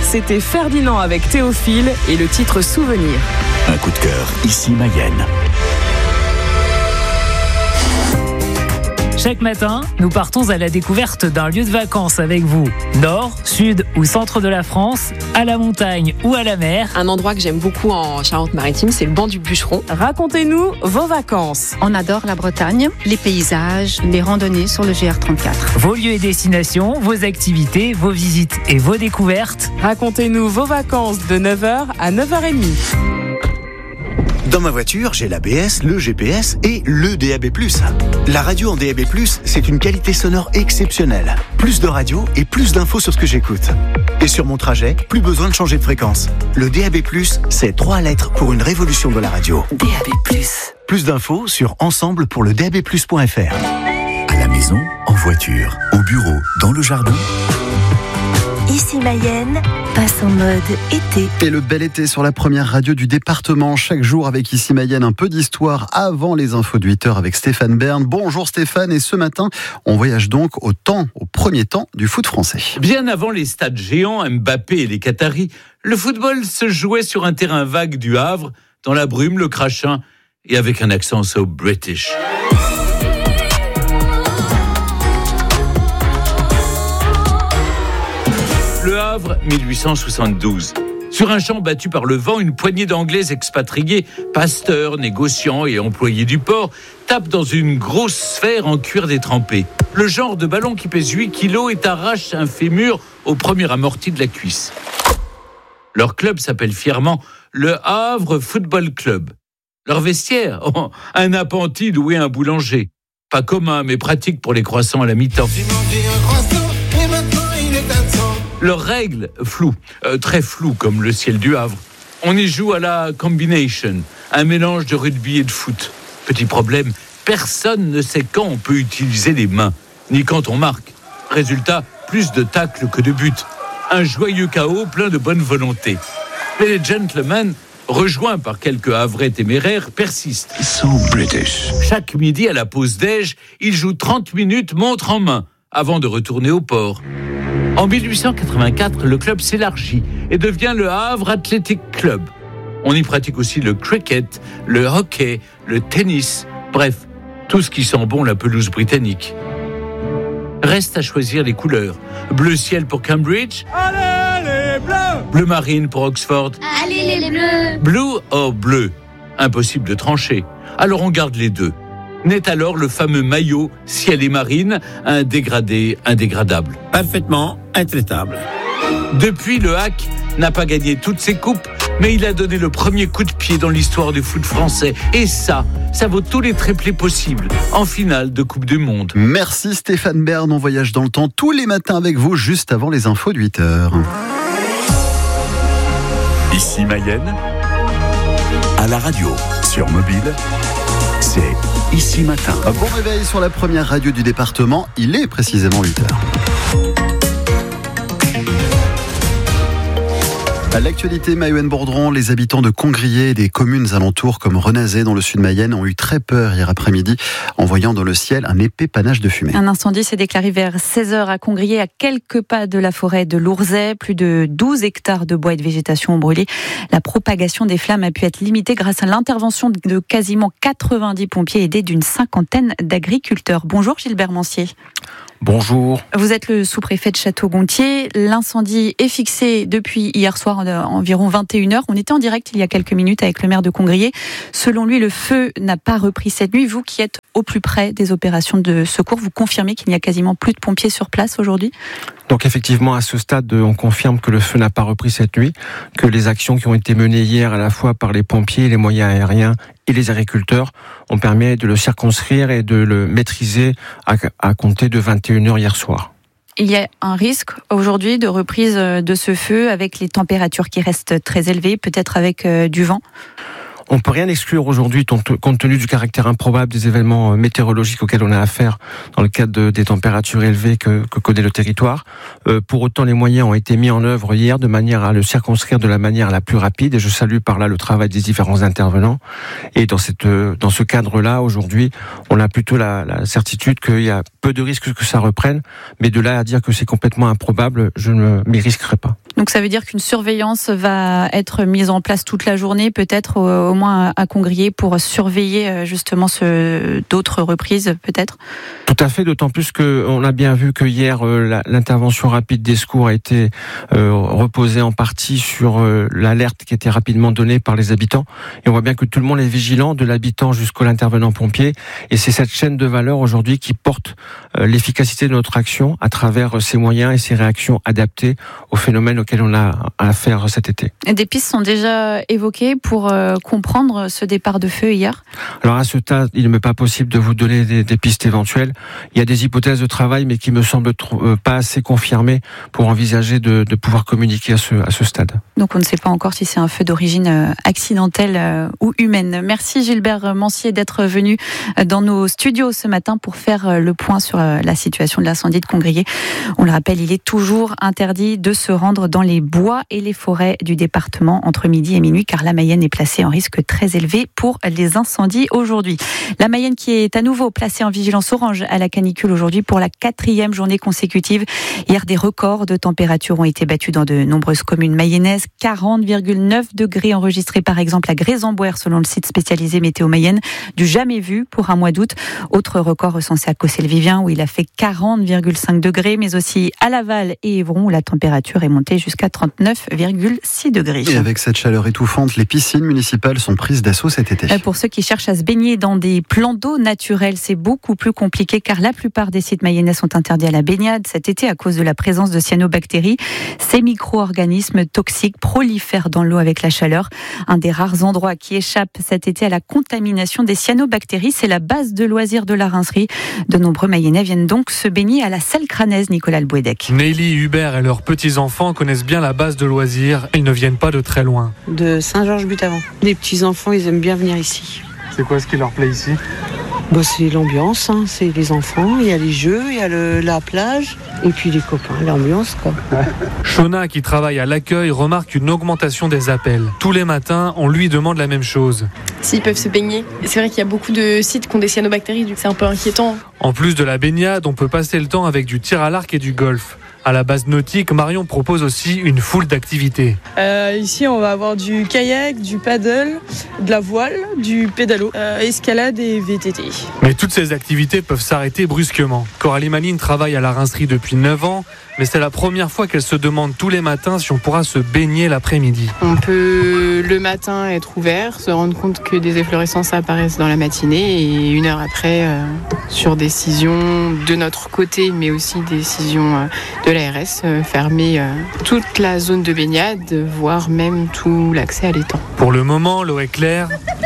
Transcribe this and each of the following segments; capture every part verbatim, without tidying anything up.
c'était Ferdinand avec Théophile et le titre Souvenir. Un coup de cœur, ici Mayenne. Chaque matin, nous partons à la découverte d'un lieu de vacances avec vous. Nord, sud ou centre de la France, à la montagne ou à la mer. Un endroit que j'aime beaucoup en Charente-Maritime, c'est le banc du Bûcheron. Racontez-nous vos vacances. On adore la Bretagne, les paysages, les randonnées sur le G R trente-quatre. Vos lieux et destinations, vos activités, vos visites et vos découvertes. Racontez-nous vos vacances de neuf heures à neuf heures trente. Dans ma voiture, j'ai l'A B S, le G P S et le D A B plus. La radio en D A B plus, c'est une qualité sonore exceptionnelle. Plus de radio et plus d'infos sur ce que j'écoute. Et sur mon trajet, plus besoin de changer de fréquence. Le D A B plus, c'est trois lettres pour une révolution de la radio. D A B plus. Plus d'infos sur ensemble pour le D A B plus point F R. À la maison, en voiture, au bureau, dans le jardin. Ici Mayenne, passe en mode été. Et le bel été sur la première radio du département. Chaque jour avec Ici Mayenne, un peu d'histoire avant les infos de huit heures avec Stéphane Bern. Bonjour Stéphane, et ce matin, on voyage donc au temps, au premier temps du foot français. Bien avant les stades géants, Mbappé et les Qataris, le football se jouait sur un terrain vague du Havre, dans la brume, le crachin, et avec un accent so British. Le Havre, mille huit cent soixante-douze. Sur un champ battu par le vent, une poignée d'Anglais expatriés, pasteurs, négociants et employés du port, tapent dans une grosse sphère en cuir détrempé. Le genre de ballon qui pèse huit kilos et arrache un fémur au premier amorti de la cuisse. Leur club s'appelle fièrement le Havre Football Club. Leur vestiaire, oh, un appentis doué un boulanger. Pas commun, mais pratique pour les croissants à la mi-temps. Leurs règles, floues, euh, très floues comme le ciel du Havre. On y joue à la combination, un mélange de rugby et de foot. Petit problème, personne ne sait quand on peut utiliser les mains, ni quand on marque. Résultat, plus de tacles que de buts. Un joyeux chaos plein de bonne volonté. Mais les gentlemen, rejoints par quelques Havrais téméraires, persistent. So British. Chaque midi à la pause déj, ils jouent trente minutes montre en main, avant de retourner au port. En mille huit cent quatre-vingt-quatre, le club s'élargit et devient le Havre Athletic Club. On y pratique aussi le cricket, le hockey, le tennis, bref, tout ce qui sent bon la pelouse britannique. Reste à choisir les couleurs. Bleu ciel pour Cambridge. Allez les bleus! Bleu marine pour Oxford. Allez les bleus! Blue or bleu? Impossible de trancher. Alors on garde les deux. Naît alors le fameux maillot ciel et marine, un dégradé indégradable. Parfaitement intraitable. Depuis, le Hack n'a pas gagné toutes ses coupes, mais il a donné le premier coup de pied dans l'histoire du foot français. Et ça, ça vaut tous les triplés possibles en finale de Coupe du Monde. Merci Stéphane Bern, on voyage dans le temps tous les matins avec vous, juste avant les infos de huit heures. Ici Mayenne, à la radio, sur mobile, c'est Ici Matin. Un bon réveil sur la première radio du département, il est précisément huit heures. À l'actualité, Maïwen Bourdron, les habitants de Congrier et des communes alentours comme Renazé dans le sud Mayenne ont eu très peur hier après-midi en voyant dans le ciel un épais panache de fumée. Un incendie s'est déclaré vers seize heures à Congrier, à quelques pas de la forêt de Lourzay. Plus de douze hectares de bois et de végétation ont brûlé. La propagation des flammes a pu être limitée grâce à l'intervention de quasiment quatre-vingt-dix pompiers aidés d'une cinquantaine d'agriculteurs. Bonjour Gilbert Mancier. Bonjour. Vous êtes le sous-préfet de Château-Gontier. L'incendie est fixé depuis hier soir environ vingt et une heures. On était en direct il y a quelques minutes avec le maire de Congrier. Selon lui, le feu n'a pas repris cette nuit. Vous qui êtes au plus près des opérations de secours, vous confirmez qu'il n'y a quasiment plus de pompiers sur place aujourd'hui ? Donc effectivement, à ce stade, on confirme que le feu n'a pas repris cette nuit, que les actions qui ont été menées hier à la fois par les pompiers, les moyens aériens et les agriculteurs ont permis de le circonscrire et de le maîtriser à, à compter de vingt et une heures hier soir. Il y a un risque aujourd'hui de reprise de ce feu avec les températures qui restent très élevées, peut-être avec euh, du vent ? On ne peut rien exclure aujourd'hui, compte tenu du caractère improbable des événements météorologiques auxquels on a affaire dans le cadre de, des températures élevées que, que connaît le territoire. Euh, pour autant, les moyens ont été mis en œuvre hier de manière à le circonscrire de la manière la plus rapide. Et je salue par là le travail des différents intervenants. Et dans, cette, dans ce cadre-là, aujourd'hui, on a plutôt la, la certitude qu'il y a peu de risques que ça reprenne. Mais de là à dire que c'est complètement improbable, je ne m'y risquerai pas. Donc ça veut dire qu'une surveillance va être mise en place toute la journée, peut-être au, au moins à Congrier, pour surveiller justement ce, d'autres reprises peut-être. Tout à fait, d'autant plus qu'on a bien vu que hier euh, l'intervention rapide des secours a été euh, reposée en partie sur euh, l'alerte qui était rapidement donnée par les habitants. Et on voit bien que tout le monde est vigilant, de l'habitant jusqu'à l'intervenant pompier. Et c'est cette chaîne de valeur aujourd'hui qui porte euh, l'efficacité de notre action à travers ces moyens et ces réactions adaptées aux phénomènes auxquels on a affaire cet été. Et des pistes sont déjà évoquées pour euh, comprendre ce départ de feu hier ? Alors à ce stade, il ne m'est pas possible de vous donner des, des pistes éventuelles. Il y a des hypothèses de travail, mais qui me semblent trop, euh, pas assez confirmées pour envisager de, de pouvoir communiquer à ce, à ce stade. Donc on ne sait pas encore si c'est un feu d'origine euh, accidentelle euh, ou humaine. Merci Gilbert Mancier d'être venu dans nos studios ce matin pour faire le point sur la situation de l'incendie de Congrier. On le rappelle, il est toujours interdit de se rendre dans les bois et les forêts du département entre midi et minuit, car la Mayenne est placée en risque très élevé pour les incendies aujourd'hui. La Mayenne qui est à nouveau placée en vigilance orange à la canicule aujourd'hui pour la quatrième journée consécutive. Hier, des records de température ont été battus dans de nombreuses communes mayennaises. quarante virgule neuf degrés enregistrés par exemple à Grésambouer selon le site spécialisé Météo Mayenne, du jamais vu pour un mois d'août. Autre record recensé à Cossé-le-Vivien où il a fait quarante virgule cinq degrés, mais aussi à Laval et Évron où la température est montée jusqu'à trente-neuf virgule six degrés. Et avec cette chaleur étouffante, les piscines municipales sont prises d'assaut cet été. Pour ceux qui cherchent à se baigner dans des plans d'eau naturels, c'est beaucoup plus compliqué car la plupart des sites mayennais sont interdits à la baignade cet été à cause de la présence de cyanobactéries. Ces micro-organismes toxiques prolifèrent dans l'eau avec la chaleur. Un des rares endroits qui échappe cet été à la contamination des cyanobactéries, c'est la base de loisirs de la Rincerie. De nombreux Mayennais viennent donc se baigner à la salle crânaise, Nicolas Albouedec. Nelly, Hubert et leurs petits-enfants connaissent bien la base de loisirs. Ils ne viennent pas de très loin. De Saint-Georges-Butavant. Les petits-enfants, ils aiment bien venir ici. C'est quoi ce qui leur plaît ici ? Bah, c'est l'ambiance, hein. C'est les enfants, il y a les jeux, il y a le, la plage, et puis les copains, l'ambiance quoi. Ouais. Shona, qui travaille à l'accueil, remarque une augmentation des appels. Tous les matins, on lui demande la même chose. S'ils peuvent se baigner. C'est vrai qu'il y a beaucoup de sites qui ont des cyanobactéries, c'est un peu inquiétant. En plus de la baignade, on peut passer le temps avec du tir à l'arc et du golf. À la base nautique, Marion propose aussi une foule d'activités. Euh, ici, on va avoir du kayak, du paddle, de la voile, du pédalo, euh, escalade et V T T. Mais toutes ces activités peuvent s'arrêter brusquement. Coralie Maline travaille à la Rincerie depuis neuf ans, mais c'est la première fois qu'elle se demande tous les matins si on pourra se baigner l'après-midi. On peut le matin être ouvert, se rendre compte que des efflorescences apparaissent dans la matinée et une heure après, euh, sur décision de notre côté, mais aussi décision euh, de l'A R S, euh, fermer euh, toute la zone de baignade, voire même tout l'accès à l'étang. Pour le moment, l'eau est claire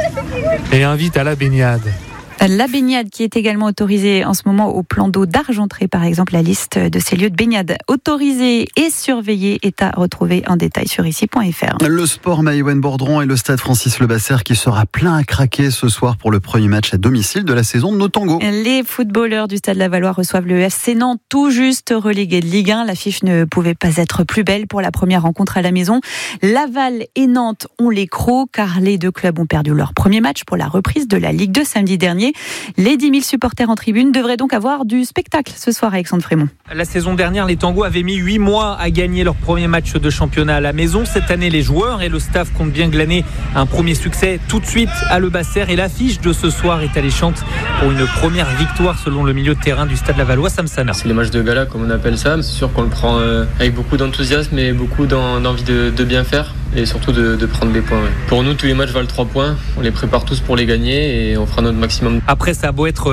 et invite à la baignade. La baignade qui est également autorisée en ce moment au plan d'eau d'Argentré, par exemple. La liste de ces lieux de baignade autorisés et surveillés est à retrouver en détail sur ici point f r. Le sport Maïwenn-Bordron et le stade Francis Lebasser qui sera plein à craquer ce soir pour le premier match à domicile de la saison de nos tangos. Les footballeurs du Stade Lavallois reçoivent le F C Nantes, tout juste relégué de Ligue un. L'affiche ne pouvait pas être plus belle pour la première rencontre à la maison. Laval et Nantes ont les crocs car les deux clubs ont perdu leur premier match pour la reprise de la Ligue deux samedi dernier. Les dix mille supporters en tribune devraient donc avoir du spectacle ce soir, Alexandre Frémont. La saison dernière, les Tangos avaient mis huit mois à gagner leur premier match de championnat à la maison. Cette année, les joueurs et le staff comptent bien glaner un premier succès tout de suite à Le Basser. Et l'affiche de ce soir est alléchante pour une première victoire selon le milieu de terrain du Stade Lavallois, Sam Sana. C'est les matchs de gala, comme on appelle ça. C'est sûr qu'on le prend avec beaucoup d'enthousiasme et beaucoup d'envie de, de bien faire. Et surtout de, de prendre des points. Ouais. Pour nous, tous les matchs valent trois points. On les prépare tous pour les gagner et on fera notre maximum. Après, ça a beau être